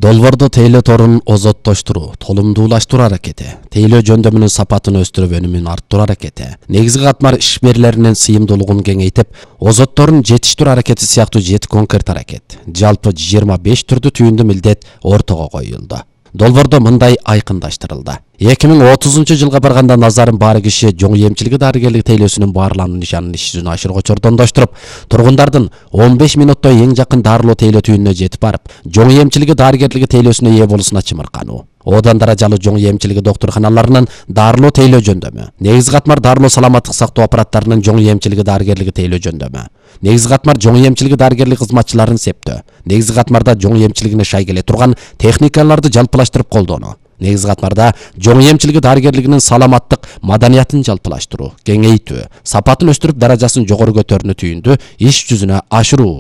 Долбоордо тейлөө торун озоттоштуруу, толумдуулаштыруу аракети, тейлөө жөндөмүнүн сапатын өстүрүп өнүмүн арттыруу аракети, негизги катмар иш берүүлөрүнүн сыйымдуулугун кеңейтип, озотторун жетиштирүү аракети сыяктуу 7 конкрет аракет, жалпы 25 түрдүү түйүндүү милдет ортого коюлду. Долбоордо мындай айкындаштырылды. 2030 жылга барганда назарын баары киши жоң эмчилиги дарыгерлик тейлөөсүнүн баарлануу нишанын иш жүзүнө ашырууга чордондоштуруп, тургундардын 15 минутта эң жакын дарылоо тейлөө түйүнүнө жетип барып, жоң эмчилиги дарыгерлиги тейлөөсүнө ээ болуусуна чымыркануу. Одан даражалуу жоң эмчилиги доктурканаларынын дарылоо тейлөө жөндөмү, негизги катмар дарылоо саламаттык сактоо аппараттарынын жоң эмчилиги дарыгерлиги тейлөө жөндөмү, негизги катмар жоң эмчилиги дарыгерлик кызматчыларын септөө, негизги катмарда жоң эмчилигине шай келе турган техникаларды жалпылаштырып колдонуу, негизги катмарда жоң эмчилиги дарыгерлигинин саламаттык маданиятын жалпылаштыруу, кеңейтүү, сапатын өстүрүп даражасын жогору көтөрүүнү түйүндүү иш жүзүнө ашыруу